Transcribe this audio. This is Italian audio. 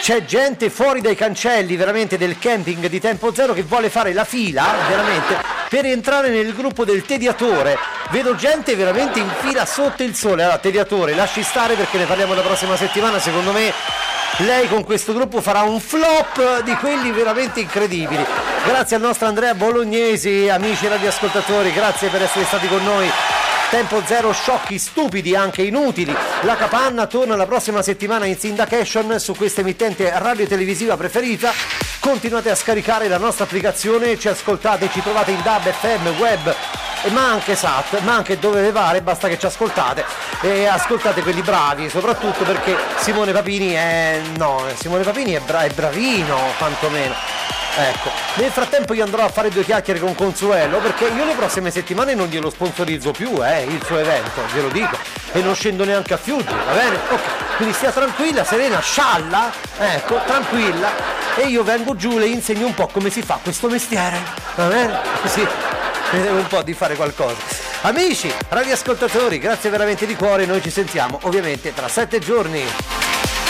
C'è gente fuori dai cancelli veramente del camping di Tempo Zero che vuole fare la fila veramente per entrare nel gruppo del Tediatore. Vedo gente veramente in fila sotto il sole. Allora, Tediatore, lasci stare perché ne parliamo la prossima settimana. Secondo me lei con questo gruppo farà un flop di quelli veramente incredibili. Grazie al nostro Andrea Bolognesi, amici radioascoltatori, grazie per essere stati con noi. Tempo Zero, sciocchi, stupidi, anche inutili. La Capanna torna la prossima settimana in syndication su questa emittente radio-televisiva preferita. Continuate a scaricare la nostra applicazione, ci ascoltate, ci trovate in DAB, FM, web, ma anche SAT, ma anche dove vi pare, basta che ci ascoltate e ascoltate quelli bravi, soprattutto perché Simone Papini è bravino quantomeno. Ecco, nel frattempo io andrò a fare 2 chiacchiere con Consuelo perché io le prossime settimane non glielo sponsorizzo più, il suo evento, glielo dico, e non scendo neanche a Fiuggi, va bene? Ok, quindi stia tranquilla, serena, scialla, ecco, tranquilla, e io vengo giù, le insegno un po' come si fa questo mestiere, va bene? Così vedevo un po' di fare qualcosa. Amici, radioascoltatori, grazie veramente di cuore, noi ci sentiamo ovviamente tra 7 giorni.